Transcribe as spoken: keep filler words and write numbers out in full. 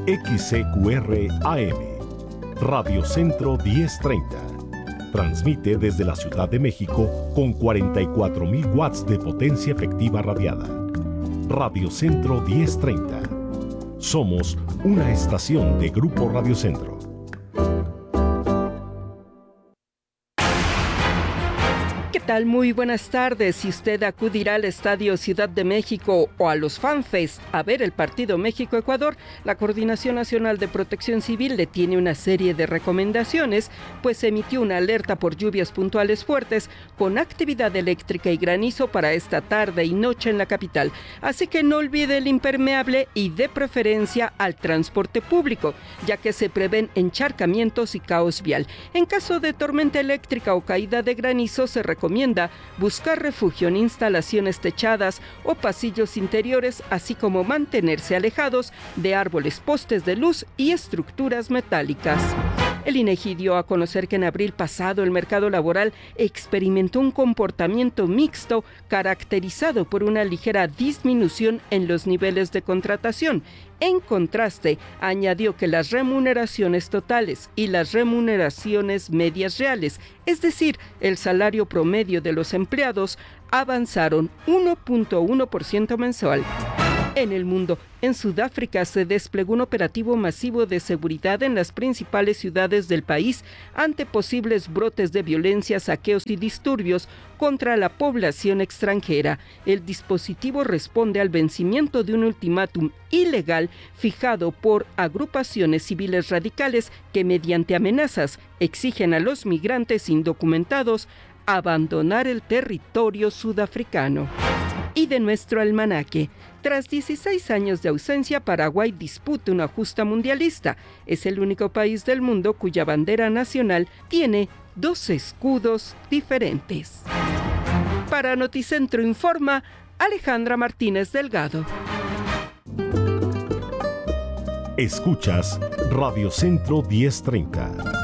X C Q R A M, Radio Centro diez treinta. Transmite desde la Ciudad de México con cuarenta y cuatro mil watts de potencia efectiva radiada. Radio Centro diez treinta. Somos una estación de Grupo Radio Centro. ¿Qué tal? Muy buenas tardes. Si usted acudirá al Estadio Ciudad de México o a los FanFest a ver el partido México-Ecuador, la Coordinación Nacional de Protección Civil le tiene una serie de recomendaciones, pues emitió una alerta por lluvias puntuales fuertes con actividad eléctrica y granizo para esta tarde y noche en la capital. Así que no olvide el impermeable y de preferencia al transporte público, ya que se prevén encharcamientos y caos vial. En caso de tormenta eléctrica o caída de granizo, se recomienda buscar refugio en instalaciones techadas o pasillos interiores, así como mantenerse alejados de árboles, postes de luz y estructuras metálicas. El INEGI dio a conocer que en abril pasado el mercado laboral experimentó un comportamiento mixto caracterizado por una ligera disminución en los niveles de contratación. En contraste, añadió que las remuneraciones totales y las remuneraciones medias reales, es decir, el salario promedio de los empleados, avanzaron uno punto uno por ciento mensual. En el mundo, en Sudáfrica se desplegó un operativo masivo de seguridad en las principales ciudades del país ante posibles brotes de violencia, saqueos y disturbios contra la población extranjera. El dispositivo responde al vencimiento de un ultimátum ilegal fijado por agrupaciones civiles radicales que, mediante amenazas, exigen a los migrantes indocumentados abandonar el territorio sudafricano. Y de nuestro almanaque, tras dieciséis años de ausencia, Paraguay disputa una justa mundialista. Es el único país del mundo cuya bandera nacional tiene dos escudos diferentes. Para Noticentro Informa, Alejandra Martínez Delgado. Escuchas Radio Centro diez treinta.